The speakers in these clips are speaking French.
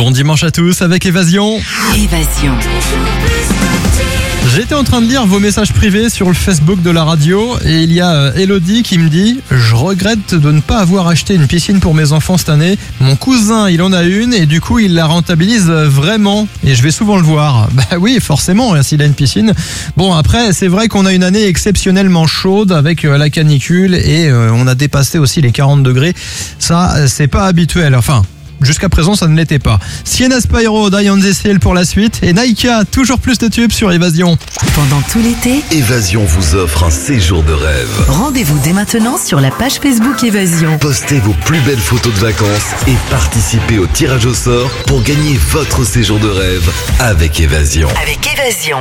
Bon dimanche à tous avec Évasion. Évasion. J'étais en train de lire vos messages privés sur le Facebook de la radio et il y a Elodie qui me dit « Je regrette de ne pas avoir acheté une piscine pour mes enfants cette année. Mon cousin, il en a une et du coup, il la rentabilise vraiment et je vais souvent le voir. » Bah oui, forcément, s'il a une piscine. Bon, après, c'est vrai qu'on a une année exceptionnellement chaude avec la canicule et on a dépassé aussi les 40 degrés. Ça, c'est pas habituel. Enfin... Jusqu'à présent, ça ne l'était pas. Sienna Spyro, Die on This Hill pour la suite. Et Naika, toujours plus de tubes sur Évasion. Pendant tout l'été, Évasion vous offre un séjour de rêve. rendez-vous dès maintenant sur la page Facebook Évasion. Postez vos plus belles photos de vacances et participez au tirage au sort pour gagner votre séjour de rêve avec Évasion. Avec Évasion.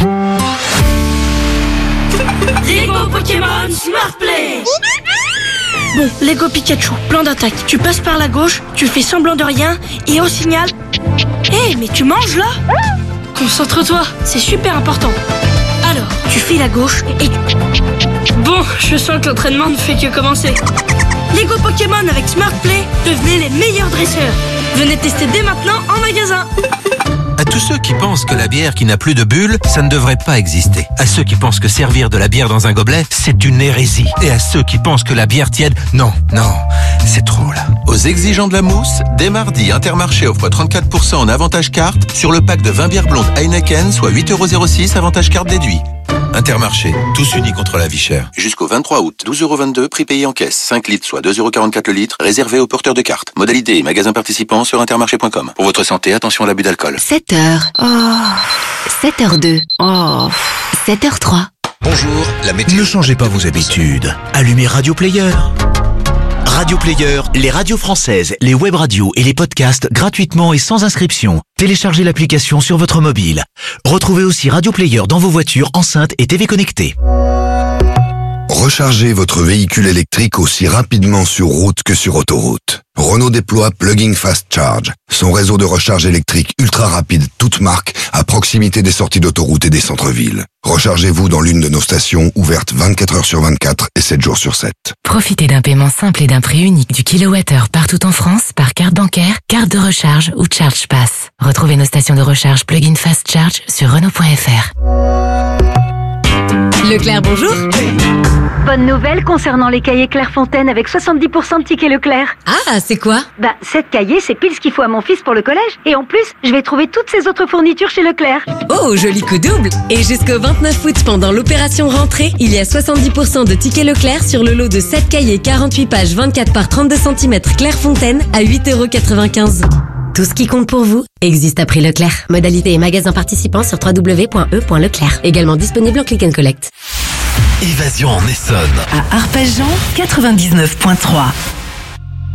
Lego Pokémon Smart Play. Bon, Lego Pikachu, plan d'attaque. Tu passes par la gauche, tu fais semblant de rien, et au signal... Hé, mais tu manges là? Concentre-toi, c'est super important. Alors, tu fais la gauche et... Bon, je sens que l'entraînement ne fait que commencer. Lego Pokémon avec Smart Play, devenez les meilleurs dresseurs. Venez tester dès maintenant en magasin. À tous ceux qui pensent que la bière qui n'a plus de bulles, ça ne devrait pas exister. À ceux qui pensent que servir de la bière dans un gobelet, c'est une hérésie. Et à ceux qui pensent que la bière tiède, non, c'est trop là. Aux exigeants de la mousse, dès mardi, Intermarché offre 34% en avantage carte sur le pack de 20 bières blondes Heineken, soit 8,06€ avantage carte déduit. Intermarché, tous unis contre la vie chère. Jusqu'au 23 août, 12,22€, prix payé en caisse. 5 litres, soit 2,44€ le litre, réservé aux porteurs de cartes. Modalité et magasins participants sur intermarché.com. Pour votre santé, attention à l'abus d'alcool. 7h. Oh. 7h02. Oh. 7h03. Bonjour, la météo. Ne changez pas vos habitudes. Allumez Radio Player. Radio Player, les radios françaises, les web radios et les podcasts gratuitement et sans inscription. Téléchargez l'application sur votre mobile. Retrouvez aussi Radio Player dans vos voitures, enceintes et TV connectées. Rechargez votre véhicule électrique aussi rapidement sur route que sur autoroute. Renault déploie Plugging Fast Charge, son réseau de recharge électrique ultra rapide, toute marque, à proximité des sorties d'autoroute et des centres-villes. Rechargez-vous dans l'une de nos stations, ouvertes 24 heures sur 24 et 7 jours sur 7. Profitez d'un paiement simple et d'un prix unique du kilowattheure partout en France par carte bancaire, carte de recharge ou Charge Pass. Retrouvez nos stations de recharge Plug-in Fast Charge sur Renault.fr. Leclerc, bonjour. Bonne nouvelle concernant les cahiers Clairefontaine avec 70% de tickets Leclerc. Ah, c'est quoi? Cette cahier, c'est pile ce qu'il faut à mon fils pour le collège. Et en plus, je vais trouver toutes ses autres fournitures chez Leclerc. Oh, joli coup double. Et jusqu'au 29 août, pendant l'opération rentrée, il y a 70% de tickets Leclerc sur le lot de 7 cahiers 48 pages 24 par 32 cm Clairefontaine à 8,95€. Tout ce qui compte pour vous existe à prix Leclerc. Modalité et magasins participants sur www.e.leclerc. Également disponible en click and collect. Évasion en Essonne. À Arpajon, 99.3.